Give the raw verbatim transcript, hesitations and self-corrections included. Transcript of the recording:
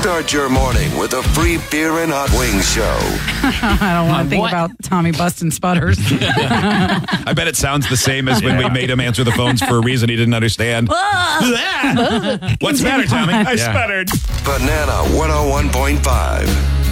Start your morning with a free beer and hot wings show. I don't want Uh, to think what? about Tommy busting sputters. I bet it sounds the same as when we made him answer the phones for a reason he didn't understand. What's the matter, Tommy? I Yeah. sputtered. Banana one oh one point five.